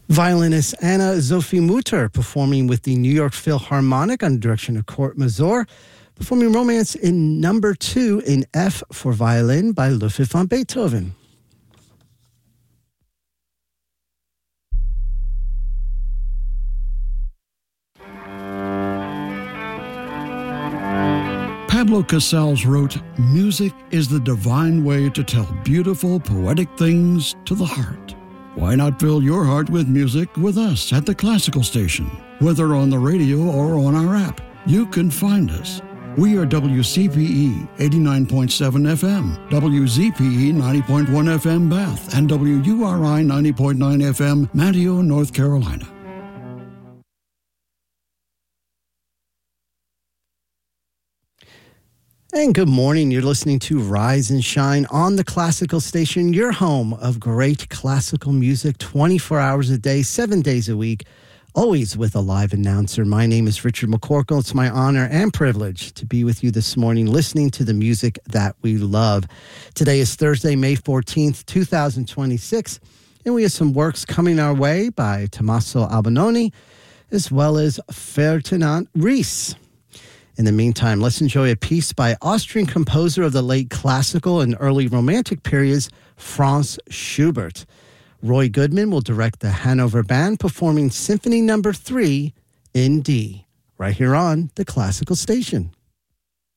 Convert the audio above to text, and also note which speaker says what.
Speaker 1: Violinist Anna Sophie Mutter performing with the New York Philharmonic under direction of Kurt Masur, performing Romance in number 2 in F for violin by Ludwig van Beethoven.
Speaker 2: Pablo Casals wrote, "Music is the divine way to tell beautiful, poetic things to the heart." Why not fill your heart with music with us at the Classical Station? Whether on the radio or on our app, you can find us. We are WCPE 89.7 FM, WZPE 90.1 FM Bath, and WURI 90.9 FM Manteo, North Carolina.
Speaker 1: And good morning. You're listening to Rise and Shine on the Classical Station, your home of great classical music 24 hours a day, 7 days a week, always with a live announcer. My name is Richard McCorkle. It's my honor and privilege to be with you this morning, listening to the music that we love. Today is Thursday, May 14th, 2026, and we have some works coming our way by Tommaso Albinoni, as well as Ferdinand Ries. In the meantime, let's enjoy a piece by Austrian composer of the late classical and early romantic periods, Franz Schubert. Roy Goodman will direct the Hanover Band performing Symphony No. 3 in D, right here on the Classical Station.